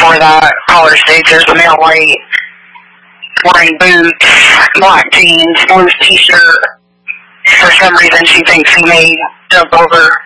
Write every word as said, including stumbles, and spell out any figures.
before that, college stage, there's a male white wearing boots, black jeans, blue t-shirt. For some reason, she thinks he may jump over